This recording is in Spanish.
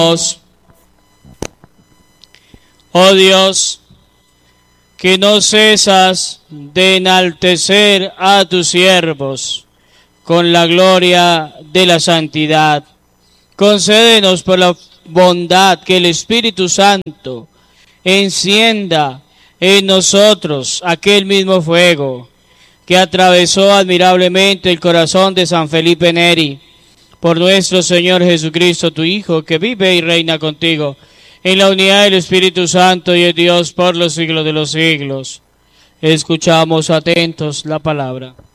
Oh Dios, que no cesas de enaltecer a tus siervos con la gloria de la santidad, concédenos por la bondad que el Espíritu Santo encienda en nosotros aquel mismo fuego que atravesó admirablemente el corazón de San Felipe Neri, por nuestro Señor Jesucristo, tu Hijo, que vive y reina contigo en la unidad del Espíritu Santo y de Dios por los siglos de los siglos. Escuchamos atentos la palabra.